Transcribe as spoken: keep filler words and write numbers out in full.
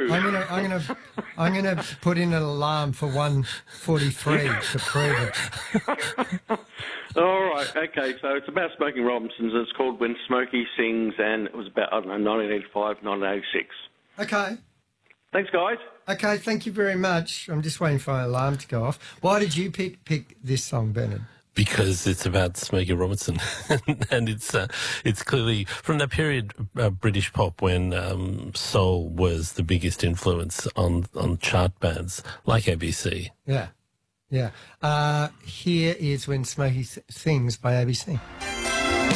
I'm gonna, I'm gonna, I'm gonna put in an alarm for one forty-three to prove it. All right, okay, so it's about Smokey Robinson's. It's called When Smokey Sings, and it was about, I don't know, nineteen eighty-five, nineteen eighty-six. Okay. Thanks, guys. Okay, thank you very much. I'm just waiting for my alarm to go off. Why did you pick pick this song, Bernard? Because it's about Smokey Robinson, and it's uh, it's clearly from that period uh, British pop when um, soul was the biggest influence on on chart bands like A B C. Yeah, yeah. Uh, here is When Smokey S- Sings by A B C.